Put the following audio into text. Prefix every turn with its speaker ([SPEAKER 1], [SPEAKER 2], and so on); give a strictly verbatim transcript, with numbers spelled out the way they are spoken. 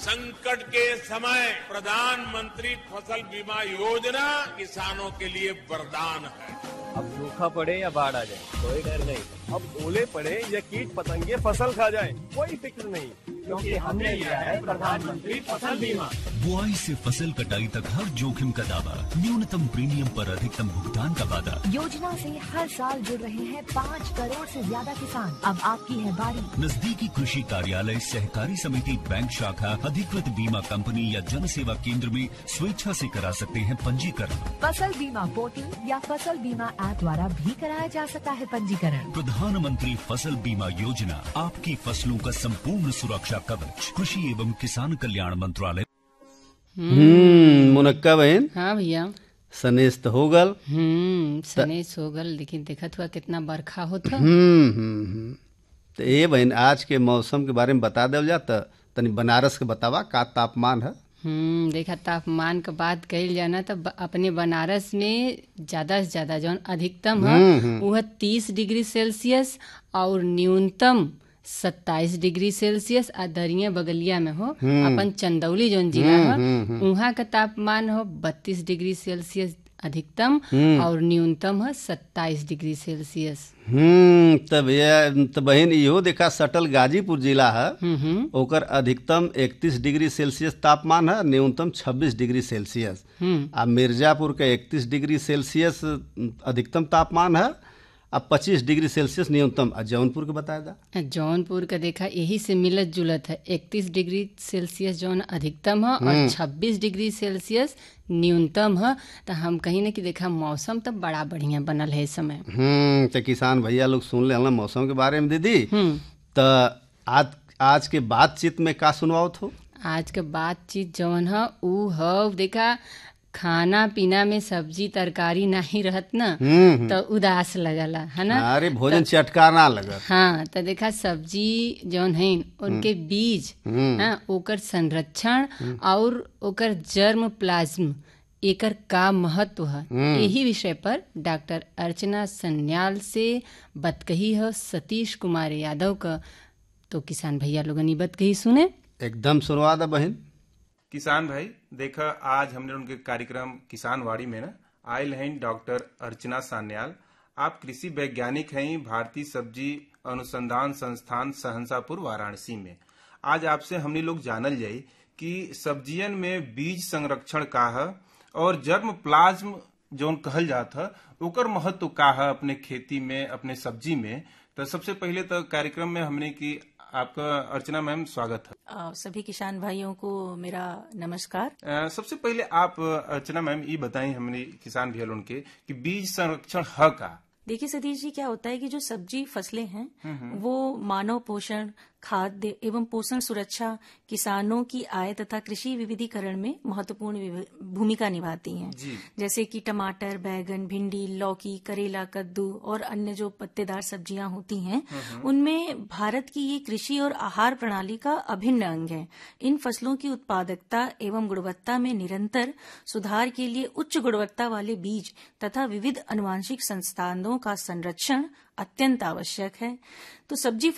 [SPEAKER 1] संकट के समय प्रधानमंत्री फसल बीमा योजना किसानों के लिए वरदान है।
[SPEAKER 2] अब सूखा पड़े या बाढ़ आ जाए कोई डर नहीं। अब ओले पड़े या कीट पतंगे फसल खा जाए कोई फिक्र नहीं, क्योंकि हमने लिया है प्रधानमंत्री फसल बीमा।
[SPEAKER 3] बुआई से फसल कटाई तक हर जोखिम का दावा, न्यूनतम प्रीमियम पर अधिकतम भुगतान का वादा।
[SPEAKER 4] योजना से हर साल जुड़ रहे हैं पाँच करोड़ से ज्यादा किसान। अब आपकी है बारी।
[SPEAKER 3] नजदीकी कृषि कार्यालय, सहकारी समिति, बैंक शाखा, अधिकृत बीमा कंपनी या जन सेवा केंद्र में स्वेच्छा से करा सकते हैं पंजीकरण।
[SPEAKER 4] फसल बीमा पोर्टल या फसल बीमा ऐप द्वारा भी कराया जा सकता है पंजीकरण।
[SPEAKER 3] प्रधानमंत्री फसल बीमा योजना, आपकी फसलों का संपूर्ण सुरक्षा कवच, कृषि एवं किसान कल्याण मंत्रालय।
[SPEAKER 5] हम्म मुनक्का बहन।
[SPEAKER 6] हाँ भैया,
[SPEAKER 5] सनेस तो हो गल।
[SPEAKER 6] हम्म सनेस हो गल, लेकिन देखत हुआ कितना बरखा होता।
[SPEAKER 5] हम्म हम्म तो ये बहन आज के मौसम के बारे में बता देव जा। त तनी बनारस के बतावा का तापमान है।
[SPEAKER 6] हम्म देखा, तापमान का बात कही जाना तो अपने बनारस में ज्यादा से ज्यादा जो अधिकतम है वो है तीस डिग्री सेल्सियस और न्यूनतम सत्ताईस डिग्री सेल्सियस। आ दरिया बगलिया में हो अपन चंदौली जोन जिला है वहाँ का तापमान हो बत्तीस डिग्री सेल्सियस अधिकतम और न्यूनतम है सत्ताईस डिग्री सेल्सियस।
[SPEAKER 5] हम्म तब ये तो बहन इहो देखा सटल गाजीपुर जिला है, ओकर अधिकतम इकतीस डिग्री सेल्सियस तापमान है, न्यूनतम छब्बीस डिग्री सेल्सियस। आ मिर्जापुर का इकतीस डिग्री सेल्सियस अधिकतम तापमान है, अब पच्चीस डिग्री सेल्सियस न्यूनतम। जौनपुर के बताया था।
[SPEAKER 6] जौनपुर का देखा यही से मिलत जुलत है, इकतीस डिग्री सेल्सियस जौन अधिकतम है और छब्बीस डिग्री सेल्सियस न्यूनतम है। तो हम कहीं ना कि देखा मौसम तो बड़ा बढ़िया बनल है इस समय।
[SPEAKER 5] हम्म तो किसान भैया लोग सुन ले मौसम के बारे में दीदी। तो आज आज के बातचीत में का सुनवाओ थो? आज
[SPEAKER 6] के बातचीत जौन है ऊ है देखा, खाना पीना में सब्जी तरकारी नहीं रहत ना तो उदास लगला है ना।
[SPEAKER 5] अरे भोजन चटका ना लगत।
[SPEAKER 6] हाँ तो देखा सब्जी जौन है उनके बीज हाँ ओकर संरक्षण और ओकर जर्म प्लाज्म एकर का महत्व है, यही विषय पर डॉक्टर अर्चना सन्याल से बतकही है सतीश कुमार यादव का। तो किसान भैया लोगन ई बतकही सुने।
[SPEAKER 5] एकदम सुनवा दा बहन।
[SPEAKER 7] किसान भाई देखा, आज हमने उनके कार्यक्रम किसान वाड़ी में ना आयल हैं डॉक्टर अर्चना सान्याल। आप कृषि वैज्ञानिक हैं भारतीय सब्जी अनुसंधान संस्थान सहनसापुर वाराणसी में। आज आपसे हमने लोग जानल जाये कि सब्जियन में बीज संरक्षण का है और जर्म प्लाज्म जो कहल जाता है ओकर महत्व का है अपने खेती में, अपने सब्जी में। तो सबसे पहले तो कार्यक्रम में हमने की आपका अर्चना मैम स्वागत है।
[SPEAKER 8] आ, सभी किसान भाइयों को मेरा नमस्कार।
[SPEAKER 7] आ, सबसे पहले आप अर्चना मैम ये बताएं हमने किसान भैया लोगों के कि बीज संरक्षण है का?
[SPEAKER 8] देखिए सतीश जी, क्या होता है कि जो सब्जी फसलें हैं वो मानव पोषण, खाद्य एवं पोषण सुरक्षा, किसानों की आय तथा कृषि विविधीकरण में महत्वपूर्ण भूमिका निभाती हैं। जैसे कि टमाटर, बैगन, भिंडी, लौकी, करेला, कद्दू और अन्य जो पत्तेदार सब्जियां होती हैं उनमें भारत की ये कृषि और आहार प्रणाली का अभिन्न अंग है। इन फसलों की उत्पादकता एवं गुणवत्ता में निरंतर सुधार के लिए उच्च गुणवत्ता वाले बीज तथा विविध अनुवांशिक संस्थानों का संरक्षण अत्यंत आवश्यक है। तो सब्जी